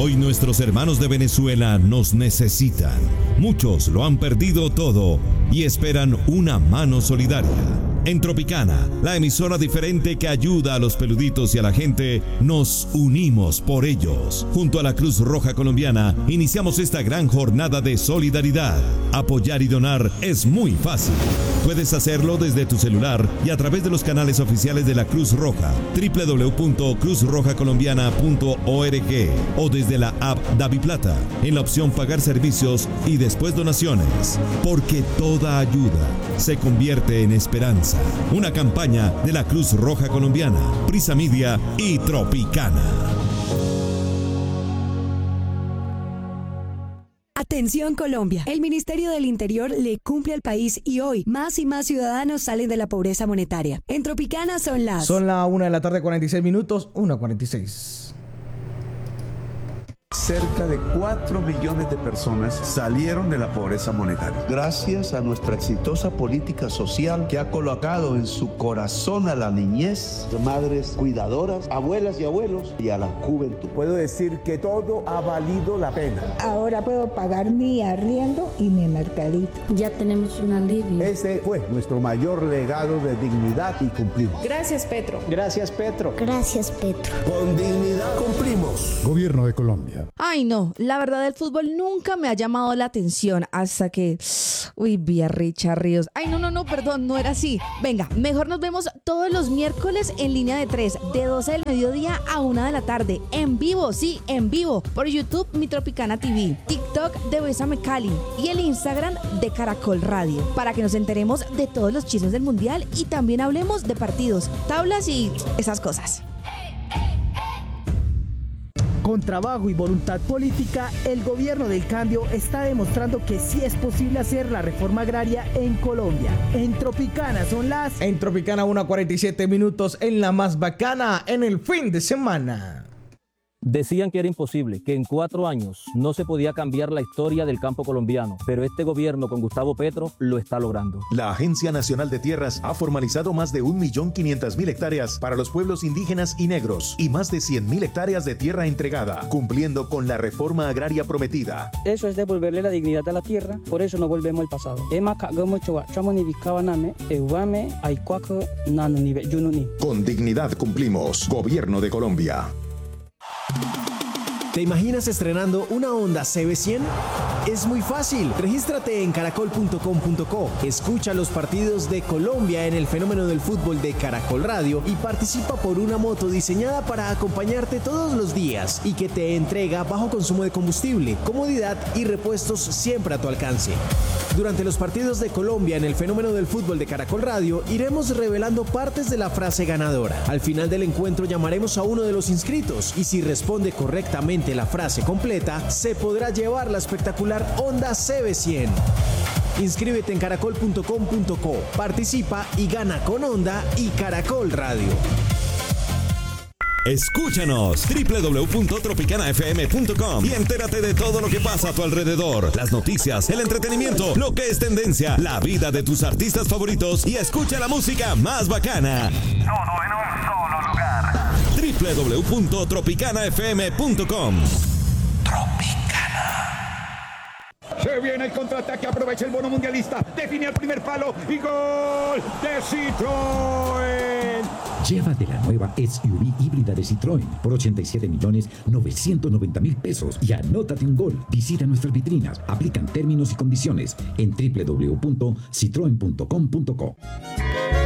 Hoy nuestros hermanos de Venezuela nos necesitan. Muchos lo han perdido todo y esperan una mano solidaria. En Tropicana, la emisora diferente que ayuda a los peluditos y a la gente, nos unimos por ellos. Junto a la Cruz Roja Colombiana, iniciamos esta gran jornada de solidaridad. Apoyar y donar es muy fácil. Puedes hacerlo desde tu celular y a través de los canales oficiales de la Cruz Roja, www.cruzrojacolombiana.org, o desde la app DaviPlata, en la opción Pagar Servicios y después Donaciones. Porque toda ayuda se convierte en esperanza. Una campaña de la Cruz Roja Colombiana, Prisa Media y Tropicana. Atención Colombia, el Ministerio del Interior le cumple al país y hoy más y más ciudadanos salen de la pobreza monetaria. En Tropicana son la 1:46 p.m, 1:46. Cerca de 4 millones de personas salieron de la pobreza monetaria. Gracias a nuestra exitosa política social que ha colocado en su corazón a la niñez, madres cuidadoras, abuelas y abuelos y a la juventud. Puedo decir que todo ha valido la pena. Ahora puedo pagar mi arriendo y mi mercadito. Ya tenemos un alivio. Ese fue nuestro mayor legado de dignidad y cumplimos. Gracias, Petro. Gracias, Petro. Gracias, Petro. Con dignidad cumplimos. Gobierno de Colombia. Ay, no, la verdad el fútbol nunca me ha llamado la atención hasta que... vi a Richard Ríos. Ay, no, perdón, no era así. Venga, mejor nos vemos todos los miércoles en Línea de 3, de 12 del mediodía a 1 de la tarde. En vivo, sí, en vivo. Por YouTube, Mi Tropicana TV, TikTok de Bésame Cali y el Instagram de Caracol Radio. Para que nos enteremos de todos los chismes del Mundial y también hablemos de partidos, tablas y esas cosas. Con trabajo y voluntad política, el gobierno del cambio está demostrando que sí es posible hacer la reforma agraria en Colombia. En Tropicana son las... En Tropicana 1:47 p.m, en la más bacana, en el fin de semana. Decían que era imposible, que en 4 años no se podía cambiar la historia del campo colombiano, pero este gobierno con Gustavo Petro lo está logrando. La Agencia Nacional de Tierras ha formalizado más de 1.500.000 hectáreas para los pueblos indígenas y negros y más de 100.000 hectáreas de tierra entregada, cumpliendo con la reforma agraria prometida. Eso es devolverle la dignidad a la tierra, por eso no volvemos al pasado. Con dignidad cumplimos. Gobierno de Colombia. ¿Te imaginas estrenando una Honda CB100? Es muy fácil. Regístrate en caracol.com.co. Escucha los partidos de Colombia en el fenómeno del fútbol de Caracol Radio y participa por una moto diseñada para acompañarte todos los días y que te entrega bajo consumo de combustible, comodidad y repuestos siempre a tu alcance. Durante los partidos de Colombia en el fenómeno del fútbol de Caracol Radio, iremos revelando partes de la frase ganadora. Al final del encuentro llamaremos a uno de los inscritos y si responde correctamente la frase completa, se podrá llevar la espectacular Honda CB100. Inscríbete en caracol.com.co, participa y gana con Honda y Caracol Radio. Escúchanos www.tropicanafm.com y entérate de todo lo que pasa a tu alrededor, las noticias, el entretenimiento, lo que es tendencia, la vida de tus artistas favoritos y escucha la música más bacana. Todo en un solo lugar. www.tropicanafm.com. Se viene el contraataque, aprovecha el bono mundialista, define el primer palo y gol de Citroën. Llévate la nueva SUV híbrida de Citroën por 87.990.000 pesos y anótate un gol. Visita nuestras vitrinas, aplican términos y condiciones en www.citroen.com.co.